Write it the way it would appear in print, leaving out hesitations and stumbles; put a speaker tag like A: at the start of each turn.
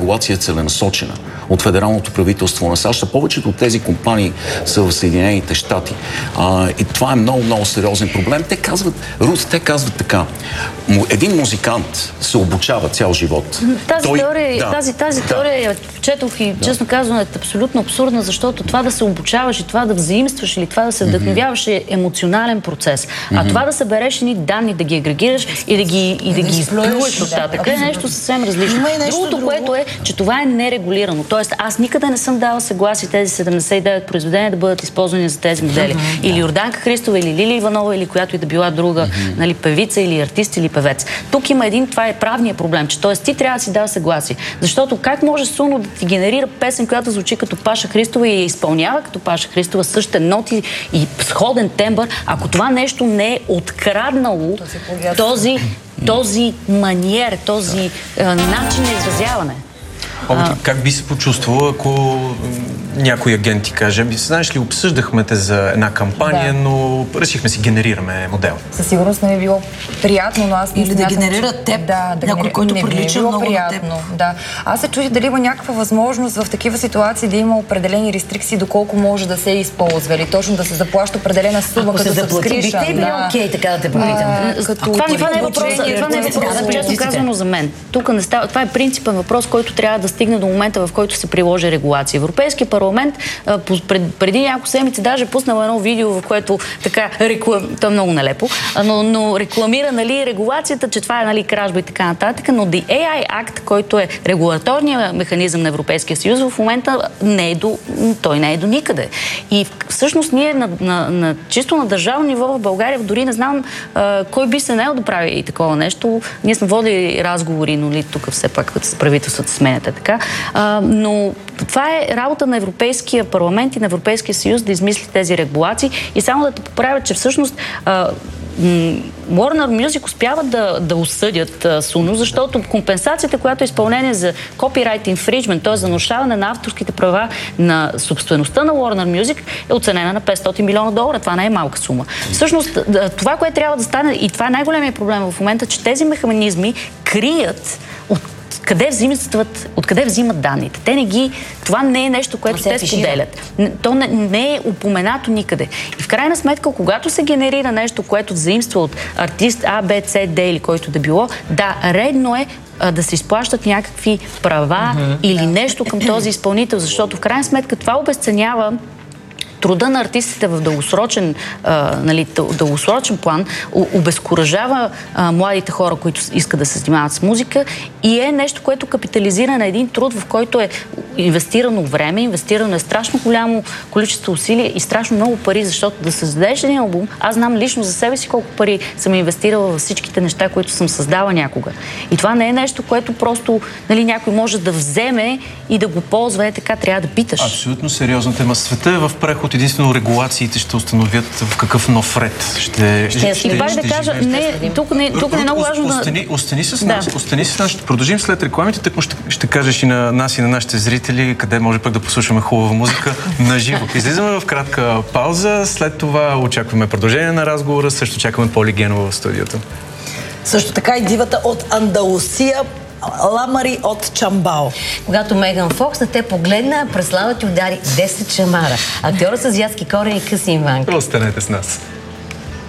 A: регулация е целенасочена от федералното правителство на САЩ. Повечето от тези компании са в Съединените щати. И това е много, много сериозен проблем. Те казват така. Един музикант се обучава цял живот.
B: Тази теория четох и честно казвам е абсолютно абсурдна, защото това да се обучаваш и това да взаимстваш или това да се вдъхновяваш е емоционален процес. А това да събереш едни данни, да ги агрегираш и да ги изплюеш оттатък е нещо съвсем различно. Другото, което е, че това е нерегулирано. Тоест, аз никъде не съм дала съгласие тези 79 произведения да бъдат използвани за тези модели. Или Йорданка Христова, или Лили Иванова, или която и да била друга певица, или артист, или певец. Тук има това е правният проблем, че т.е. ти трябва да си дава съгласие. Защото как може Суно да ти генерира песен, която звучи като Паша Христова и я изпълнява като Паша Христова, същите ноти и сходен тембър, ако това нещо не е откраднало този маниер, този начин на изразяване.
C: Как би се почувствало, ако някой агент ти каже, знаеш ли, обсъждахме те за една кампания, но решихме си генерираме модел?
D: Със сигурност не би било приятно, но аз не
E: или да генерират теб, някой, който прилича много на теб.
D: Да. Аз се чудя дали има някаква възможност в такива ситуации да има определени рестрикции, доколко може да се използва или точно да се се определена сума като subscription.
E: Бихте ли окей, така да те попитам?
B: Това не е въпрос, честно казано за мен. Тук не става. Това е принципен въпрос, който трябва да стигне до момента, в който се приложи регулация. Европейския парламент преди няколко седмици даже пуснал едно видео, в което така то е много нелепо, но рекламира регулацията, че това е кражба и така нататък, но The AI Act, който е регулаторният механизъм на Европейския съюз, в момента той не е до никъде. И всъщност ние чисто на държавно ниво в България дори не знам кой би се наел да прави и такова нещо. Ние сме водили разговори, но тук все пак правителството сменяте така. Но това е работа на Европейския парламент и на Европейския съюз да измисли тези регулации и само да те поправят, че всъщност Warner Music успяват да осъдят Суно, защото компенсацията, която е изпълнение за copyright infringement, т.е. за нарушаване на авторските права на собствеността на Warner Music, е оценена на $500 милиона. Това не е малка сума. Всъщност, това, което трябва да стане, и това е най-големият проблем в момента, че тези механизми крият откъде взимат данните. Това не е нещо, което те споделят. То не е упоменато никъде. И в крайна сметка, когато се генерира нещо, което взаимства от артист А, Б, С, Д или който да било, редно е да се изплащат някакви права или нещо към този изпълнител, защото в крайна сметка това обезценява труда на артистите в дългосрочен план, обезкуражава младите хора, които искат да се занимават с музика и е нещо, което капитализира на един труд, в който е инвестирано време, инвестирано е страшно голямо количество усилия и страшно много пари, защото да създадеш един албум, аз знам лично за себе си колко пари съм инвестирала във всичките неща, които съм създала някога. И това не е нещо, което просто някой може да вземе и да го ползва. Така трябва да питаш.
C: Абсолютно сериозна тема. Света е в преход. Единствено регулациите ще установят в какъв нов ред
B: тук не е много важно
C: Остани с нас. Ще продължим след рекламите. Тъкмо ще кажеш и на нас и на нашите зрители къде може пък да послушаме хубава музика на живо. Излизаме в кратка пауза. След това очакваме продължение на разговора. Също чакаме Поли Генова в студиото.
E: Също така и дивата от Андалусия Ламари от Чамбао.
F: Когато Меган Фокс на те погледна, през слава ти удари 10 шамара. Актьора с азиатски корени Късин Ванг.
C: Останете с нас.